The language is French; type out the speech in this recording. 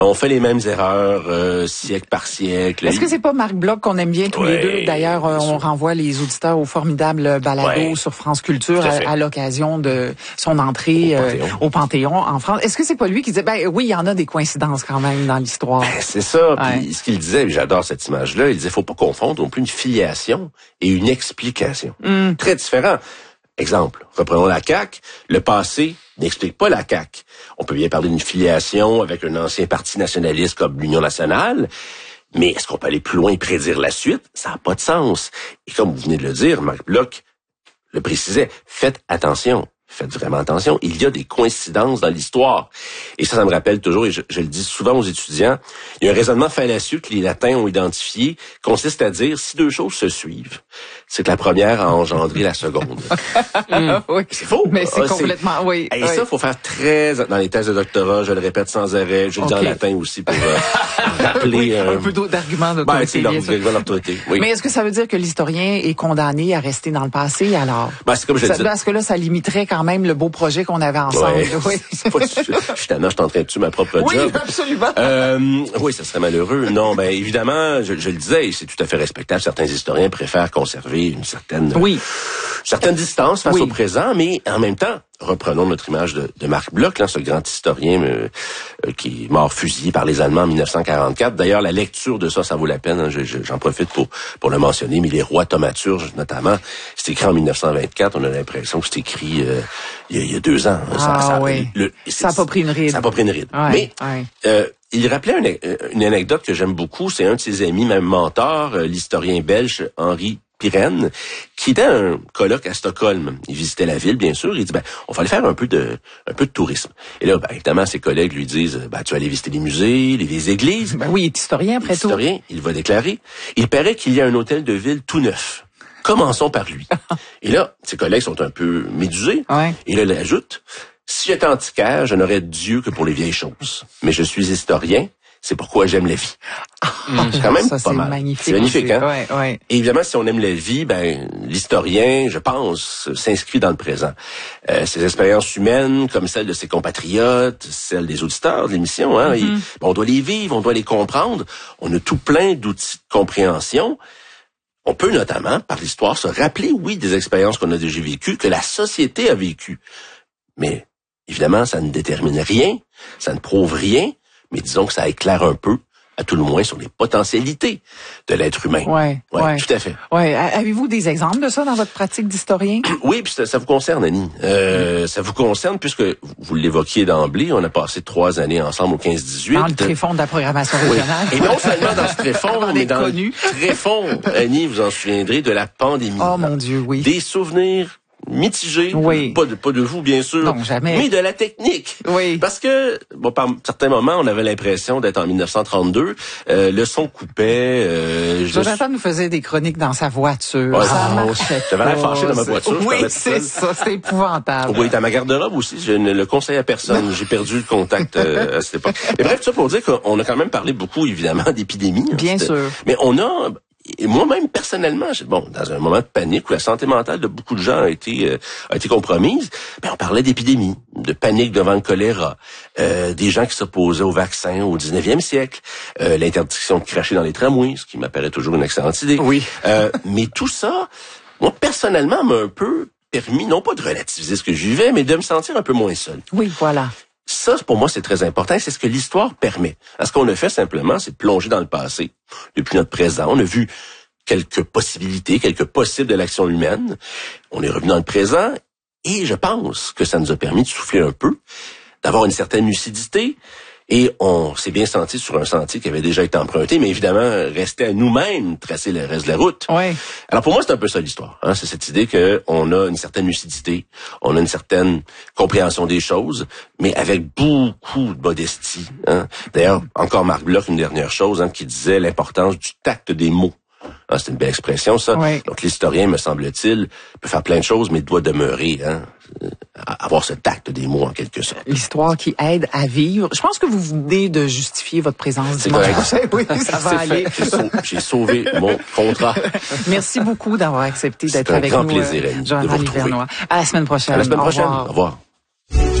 On fait les mêmes erreurs siècle par siècle. Est-ce que c'est pas Marc Bloch qu'on aime bien tous les deux? D'ailleurs, on renvoie les auditeurs au formidable balado sur France Culture à l'occasion de son entrée au Panthéon en France. Est-ce que c'est pas lui qui disait, oui, il y en a des coïncidences quand même dans l'histoire. C'est ça. Puis ce qu'il disait, j'adore cette image-là, il disait, faut pas confondre non plus une filiation et une explication. Très différent. Exemple, reprenons la CAQ. Le passé n'explique pas la CAQ. On peut bien parler d'une filiation avec un ancien parti nationaliste comme l'Union nationale, mais est-ce qu'on peut aller plus loin et prédire la suite? Ça n'a pas de sens. Et comme vous venez de le dire, Marc Bloch le précisait, faites attention. Faites vraiment attention, il y a des coïncidences dans l'histoire. Et ça me rappelle toujours, et je le dis souvent aux étudiants, il y a un raisonnement fallacieux que les latins ont identifié, consiste à dire, si deux choses se suivent, c'est que la première a engendré la seconde. Oui. C'est faux. Mais c'est complètement, oui. Et ça, faut faire très, dans les thèses de doctorat, je le répète sans arrêt, je le dis en latin aussi pour rappeler un peu d'arguments d'autorité. Oui. Mais est-ce que ça veut dire que l'historien est condamné à rester dans le passé, alors? C'est comme je le dis. Parce que là, ça limiterait quand même le beau projet qu'on avait ensemble. Oui. Je suis en train de tuer ma propre job. Oui, absolument. Oui, ça serait malheureux. Non, évidemment, je le disais, et c'est tout à fait respectable. Certains historiens préfèrent conserver une certaine distance face au présent, mais en même temps, reprenons notre image de Marc Bloch, ce grand historien qui est mort fusillé par les Allemands en 1944. D'ailleurs, la lecture de ça vaut la peine. J'en profite pour le mentionner, mais les rois thaumaturges, notamment, c'est écrit en 1924. On a l'impression que c'est écrit il y a 2 ans. Ça n'a pas pris une ride. Ça n'a pas pris une ride. Mais il rappelait une anecdote que j'aime beaucoup. C'est un de ses amis, même mentor, l'historien belge Henri Pirenne, qui était un colloque à Stockholm. Il visitait la ville, bien sûr. Il dit, on va aller faire un peu de tourisme. Et là, évidemment, ses collègues lui disent, tu vas aller visiter les musées, les églises. Oui, il est historien, après tout. Il va déclarer. Il paraît qu'il y a un hôtel de ville tout neuf. Commençons par lui. Et là, ses collègues sont un peu médusés. Et là, il ajoute, si j'étais antiquaire, je n'aurais Dieu que pour les vieilles choses. Mais je suis historien. C'est pourquoi j'aime la vie. C'est quand même pas mal. Magnifique. C'est magnifique, hein? Ouais. Et évidemment, si on aime la vie, l'historien, je pense, s'inscrit dans le présent. Ses expériences humaines, comme celles de ses compatriotes, celles des auditeurs de l'émission, on doit les vivre, on doit les comprendre. On a tout plein d'outils de compréhension. On peut notamment, par l'histoire, se rappeler, des expériences qu'on a déjà vécues, que la société a vécues. Mais, évidemment, ça ne détermine rien, ça ne prouve rien, mais disons que ça éclaire un peu, à tout le moins, sur les potentialités de l'être humain. Ouais, tout à fait. Ouais. Avez-vous des exemples de ça dans votre pratique d'historien? Oui, puis ça vous concerne, Annie. Ça vous concerne puisque vous l'évoquiez d'emblée, on a passé 3 années ensemble au 15-18. Dans le tréfonds de la programmation régionale. Et non seulement dans ce tréfonds, mais dans le tréfonds, Annie, vous en souviendrez, de la pandémie. Oh mon Dieu, oui. Des souvenirs mitigé, pas de vous bien sûr, non, jamais. Mais de la technique. Oui. Parce que par certains moments, on avait l'impression d'être en 1932, le son coupait. Jonathan nous faisait des chroniques dans sa voiture. Ça marchait. J'avais l'air fâché dans ma voiture. Oui, c'est ça, c'est épouvantable. Oui, dans ma garde-robe aussi, je ne le conseille à personne. J'ai perdu le contact à cette époque. Mais bref, tout ça pour dire qu'on a quand même parlé beaucoup, évidemment, d'épidémie. Bien sûr. Mais on a... Et moi-même, personnellement, dans un moment de panique où la santé mentale de beaucoup de gens a été compromise, on parlait d'épidémie, de panique devant le choléra, des gens qui s'opposaient au vaccin au 19e siècle, l'interdiction de cracher dans les tramways, ce qui m'apparaît toujours une excellente idée. Oui. Mais tout ça, moi, personnellement, m'a un peu permis, non pas de relativiser ce que je vivais, mais de me sentir un peu moins seul. Oui, voilà. Ça, pour moi, c'est très important. C'est ce que l'histoire permet. Ce qu'on a fait simplement, c'est plonger dans le passé, depuis notre présent. On a vu quelques possibilités, quelques possibles de l'action humaine. On est revenu dans le présent et je pense que ça nous a permis de souffler un peu, d'avoir une certaine lucidité. Et on s'est bien senti sur un sentier qui avait déjà été emprunté, mais évidemment, restait à nous-mêmes tracer le reste de la route. Ouais. Alors pour moi, c'est un peu ça l'histoire. C'est cette idée qu'on a une certaine lucidité, on a une certaine compréhension des choses, mais avec beaucoup de modestie. D'ailleurs, encore Marc Bloch, une dernière chose, qui disait l'importance du tact des mots. C'est une belle expression, ça. Oui. Donc l'historien, me semble-t-il, peut faire plein de choses, mais doit demeurer, avoir ce tact des mots en quelque sorte. L'histoire qui aide à vivre. Je pense que vous venez de justifier votre présence dimanche prochain. Oui, ça va aller. J'ai sauvé mon contrat. Merci beaucoup d'avoir accepté d'être avec nous. C'est un grand plaisir, Annie, de vous retrouver. À la semaine prochaine. À la semaine prochaine. Au revoir.